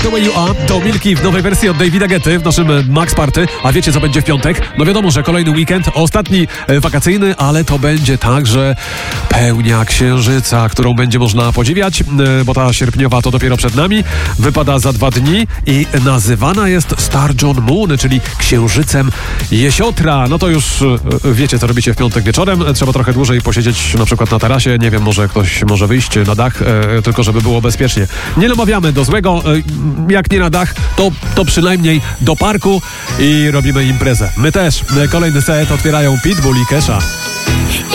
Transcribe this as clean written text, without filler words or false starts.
The Way You Are to Milki w nowej wersji od Davida Guetty w naszym Max Party. A wiecie, co będzie w piątek? No wiadomo, że kolejny weekend, ostatni wakacyjny, ale to będzie także pełnia księżyca, którą będzie można podziwiać, bo ta sierpniowa to dopiero przed nami. Wypada za 2 dni i nazywana jest Star John Moon, czyli księżycem jesiotra. No to już wiecie, co robicie w piątek wieczorem. Trzeba trochę dłużej posiedzieć na przykład na tarasie. Nie wiem, może ktoś może wyjść na dach, tylko żeby było bezpiecznie. Nie namawiamy do złego. Jak nie na dach, to przynajmniej do parku i robimy imprezę. My też. Kolejny set otwierają Pitbull i Kesha.